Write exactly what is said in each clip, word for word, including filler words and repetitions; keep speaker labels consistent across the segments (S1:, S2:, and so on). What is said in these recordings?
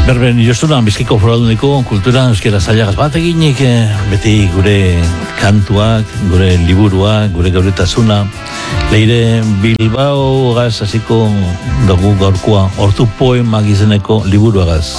S1: Berben, jostunan, Bizkaiko Foralduneko kultura euskera zailagaz bat eginik, eh, beti gure kantuak, gure liburuak, gure gauritasuna. Leire Bilbao gaz hasiko dugu gaurkoa, hortu poemak izeneko liburuagaz.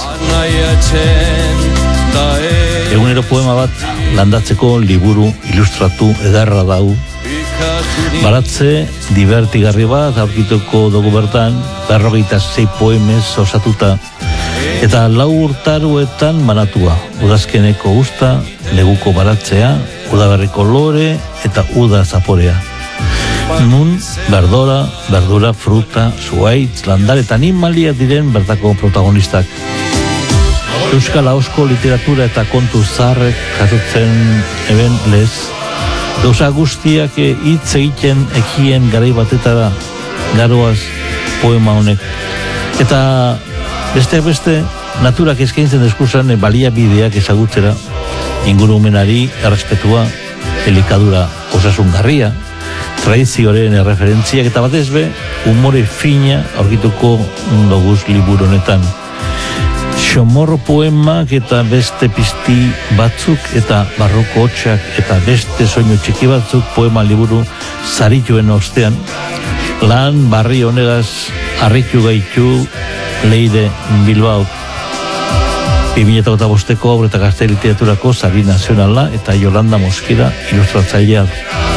S1: Egunero poema bat landatzeko liburu ilustratu edarra dau. Baratze divertigarri bat aurkituko dugu bertan, berrogeita sei poemez osatuta, eta lau urtaruetan banatua, udazkeneko usta, neguko baratzea, udaberriko lore eta uda zaporea. Nun, berdora, berdura, fruta, zuaitz, landar eta animalia diren bertako protagonistak. Euskal ahozko literatura eta kontu zaharrek jasotzen eben lez, gauza guztiak hitz egiten ekien garai batetara garoaz poema honek. Eta besteak beste, naturak eskaintzen diskusan baliabideak ezagutzera, ingurumenari errespetua, elikadura osasungarria, tradizioaren erreferentziak eta batez be, umore fina aurkituko doguz liburu honetan. Xomorro poemak eta beste pizti batzuk eta barroko hotxak eta beste soinu txiki batzuk poema liburu zarituen ostean, lan barri honegaz harritu gaitu Leire Bilbao. bi mila bosteko Haur eta Gazte Literaturako sari nazionala eta Yolanda Mosquera ilustratzailea.